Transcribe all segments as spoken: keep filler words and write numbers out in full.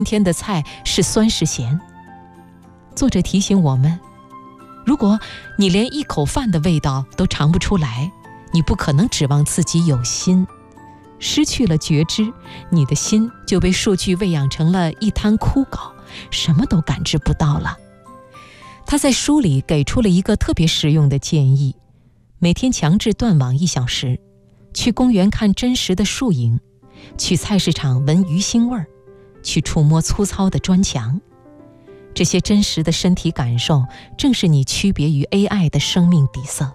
天的菜是酸是咸。作者提醒我们，如果你连一口饭的味道都尝不出来，你不可能指望自己有心。失去了觉知，你的心就被数据喂养成了一滩枯槁，什么都感知不到了。他在书里给出了一个特别实用的建议：每天强制断网一小时，去公园看真实的树影，去菜市场闻鱼腥味儿，去触摸粗糙的砖墙。这些真实的身体感受，正是你区别于 A I 的生命底色。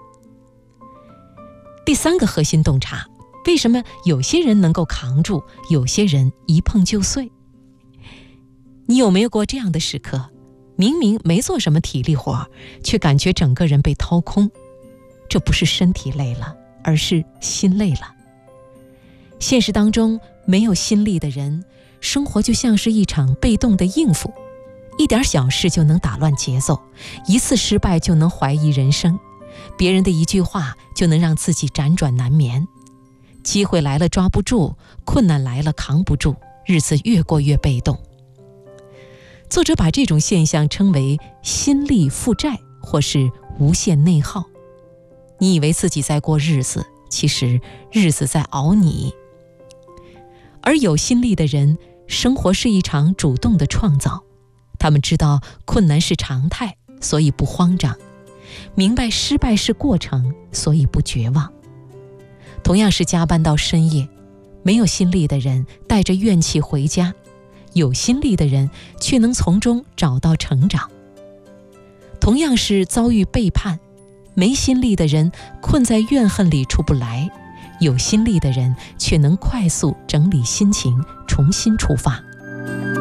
第三个核心洞察，为什么有些人能够扛住，有些人一碰就碎？你有没有过这样的时刻，明明没做什么体力活，却感觉整个人被掏空？这不是身体累了，而是心累了。现实当中，没有心力的人，生活就像是一场被动的应付，一点小事就能打乱节奏，一次失败就能怀疑人生，别人的一句话就能让自己辗转难眠。机会来了抓不住，困难来了扛不住，日子越过越被动。作者把这种现象称为心力负债，或是无限内耗。你以为自己在过日子，其实日子在熬你。而有心力的人，生活是一场主动的创造，他们知道困难是常态，所以不慌张，明白失败是过程，所以不绝望。同样是加班到深夜，没有心力的人带着怨气回家，有心力的人却能从中找到成长。同样是遭遇背叛，没心力的人困在怨恨里出不来，有心力的人却能快速整理心情，重新出发。